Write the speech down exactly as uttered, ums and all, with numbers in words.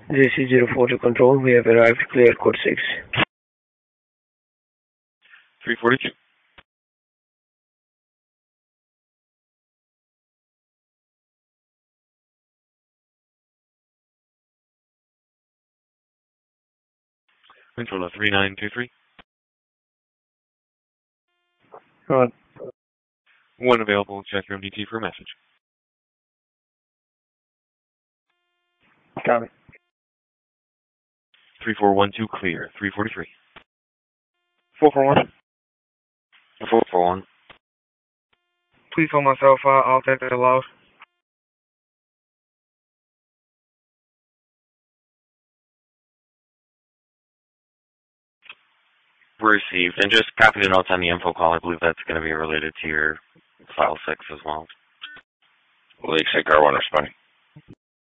This is zero four to control. We have arrived. Clear code six. three forty-two. Control three nine two three. Right. One available. Check your M D T for a message. Copy. three four one two clear. three forty-three. four four one. four four one. Please hold myself uh, off that loud. Received. And just copy the notes on the info call. I believe that's going to be related to your file six as well. Lake Cigar one responding.